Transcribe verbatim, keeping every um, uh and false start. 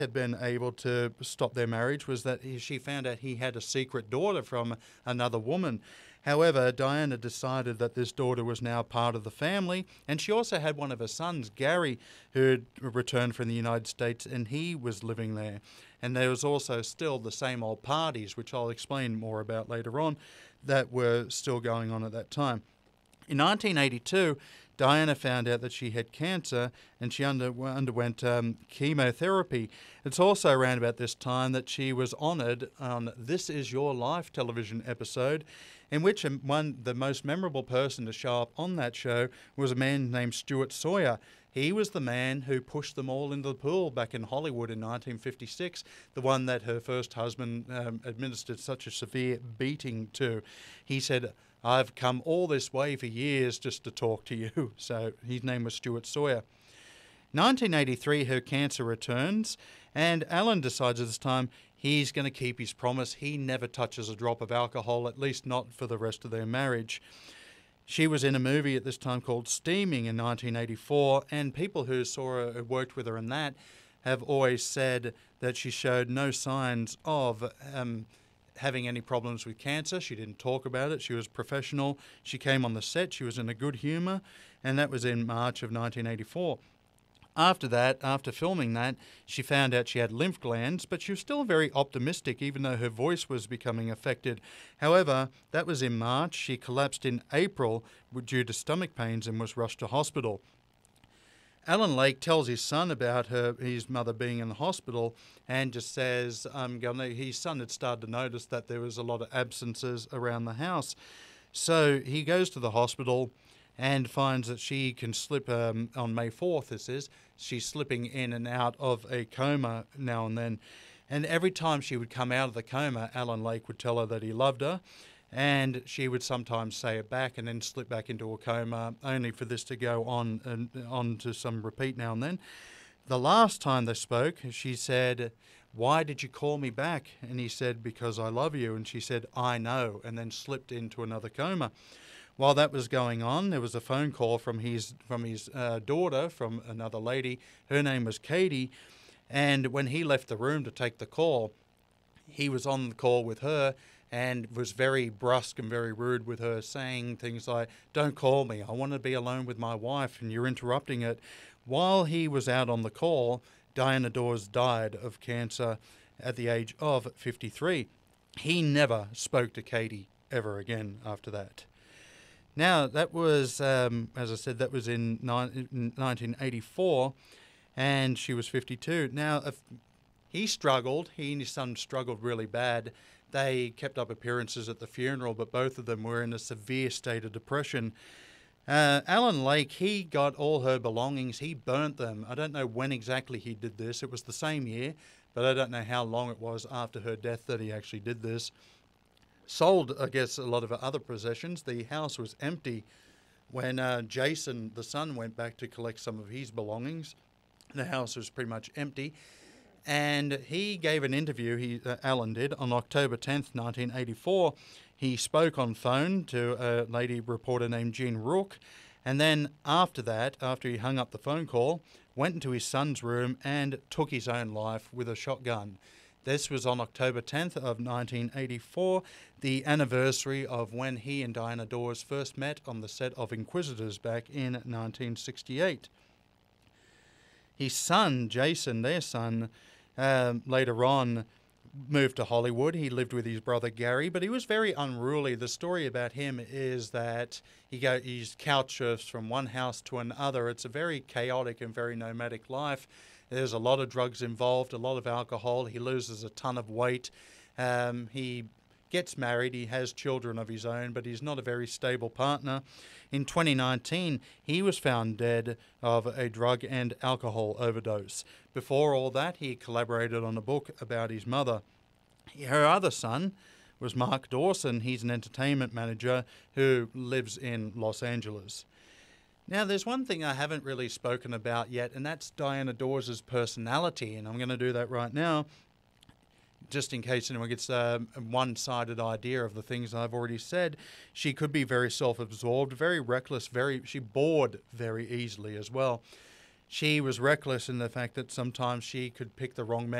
had been able to stop their marriage was that he, she found out he had a secret daughter from another woman. However, Diana decided that this daughter was now part of the family, and she also had one of her sons, Gary, who had returned from the United States, and he was living there. And there was also still the same old parties, which I'll explain more about later on, that were still going on at that time. In nineteen eighty-two, Diana found out that she had cancer and she under, underwent um, chemotherapy. It's also around about this time that she was honoured on This Is Your Life television episode, in which one the most memorable person to show up on that show was a man named Stuart Sawyer. He was the man who pushed them all into the pool back in Hollywood in nineteen fifty-six, the one that her first husband um, administered such a severe beating to. He said, "I've come all this way for years just to talk to you." So his name was Stuart Sawyer. nineteen eighty-three, her cancer returns, and Alan decides at this time he's going to keep his promise. He never touches a drop of alcohol, at least not for the rest of their marriage. She was in a movie at this time called Steaming in nineteen eighty-four, and people who saw her, who worked with her in that, have always said that she showed no signs of um, having any problems with cancer. She didn't talk about it. She was professional. She came on the set. She was in a good humour, and that was in March of nineteen eighty-four. After that, after filming that, she found out she had lymph glands, but she was still very optimistic, even though her voice was becoming affected. However, that was in March. She collapsed in April due to stomach pains and was rushed to hospital. Alan Lake tells his son about her, his mother being in the hospital, and just says um, his son had started to notice that there was a lot of absences around the house. So he goes to the hospital and finds that she can slip, um, on May fourth, this is, she's slipping in and out of a coma now and then. And every time she would come out of the coma, Alan Lake would tell her that he loved her, and she would sometimes say it back and then slip back into a coma, only for this to go on and on to some repeat now and then. The last time they spoke, she said, "Why did you call me back?" And he said, "Because I love you." And she said, "I know," and then slipped into another coma. While that was going on, there was a phone call from his from his uh, daughter, from another lady. Her name was Katie. And when he left the room to take the call, he was on the call with her and was very brusque and very rude with her, saying things like, "Don't call me. I want to be alone with my wife, and you're interrupting it." While he was out on the call, Diana Dors died of cancer at the age of fifty-three. He never spoke to Katie ever again after that. Now, that was, um, as I said, that was in nineteen eighty-four, and she was fifty-two. Now, if he struggled, he and his son struggled really bad. They kept up appearances at the funeral, but both of them were in a severe state of depression. Uh, Alan Lake, he got all her belongings. He burnt them. I don't know when exactly he did this. It was the same year, but I don't know how long it was after her death that he actually did this. Sold, I guess, a lot of her other possessions. The house was empty when uh, Jason, the son, went back to collect some of his belongings. The house was pretty much empty. And he gave an interview, he, uh, Alan did, on October tenth, nineteen eighty-four. He spoke on phone to a lady reporter named Jean Rook. And then after that, after he hung up the phone call, went into his son's room and took his own life with a shotgun. This was on October tenth of nineteen eighty-four, the anniversary of when he and Diana Dors first met on the set of Inquisitors back in nineteen sixty-eight. His son, Jason, their son, um, later on moved to Hollywood. He lived with his brother Gary, but he was very unruly. The story about him is that he go, he's couch surfs from one house to another. It's a very chaotic and very nomadic life. There's a lot of drugs involved, a lot of alcohol. He loses a ton of weight. Um, he gets married. He has children of his own, but he's not a very stable partner. In twenty nineteen, he was found dead of a drug and alcohol overdose. Before all that, he collaborated on a book about his mother. Her other son was Mark Dawson. He's an entertainment manager who lives in Los Angeles. Now, there's one thing I haven't really spoken about yet, and that's Diana Dors' personality, and I'm going to do that right now, just in case anyone gets a one-sided idea of the things I've already said. She could be very self-absorbed, very reckless, very she bored very easily as well. she was reckless in the fact that sometimes she could pick the wrong man.